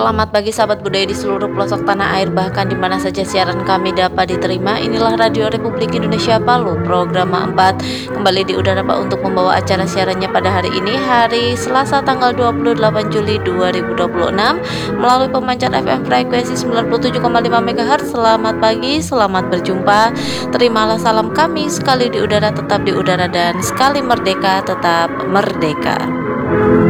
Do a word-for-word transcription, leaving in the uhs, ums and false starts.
Selamat pagi sahabat budaya di seluruh pelosok tanah air, bahkan di mana saja siaran kami dapat diterima. Inilah Radio Republik Indonesia Palu, program empat kembali di udara Pak untuk membawa acara siarannya pada hari ini, hari Selasa tanggal dua puluh delapan Juli dua ribu dua puluh enam melalui pemancar F M frekuensi sembilan puluh tujuh koma lima megahertz. Selamat pagi, selamat berjumpa. Terimalah salam kami, sekali di udara tetap di udara dan sekali merdeka tetap merdeka.